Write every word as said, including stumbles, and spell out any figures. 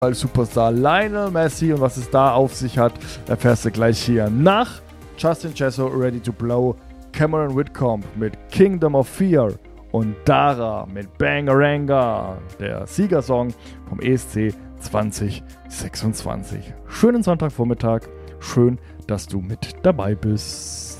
als Superstar Lionel Messi, und was es da auf sich hat, erfährst du gleich hier nach Justin Jesso, Ready to Blow, Cameron Whitcomb mit Kingdom of Fear und Dara mit Bangaranga, der Siegersong vom E S C zwanzig sechsundzwanzig. Schönen Sonntagvormittag, schön, dass du mit dabei bist.